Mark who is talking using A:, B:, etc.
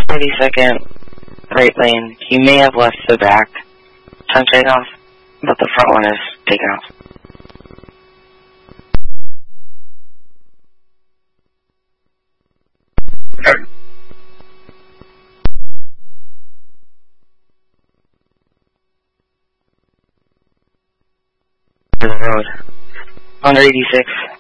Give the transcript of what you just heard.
A: 32nd, right lane. He may have left the back on takeoff, but the front one is taken off. The road. 186.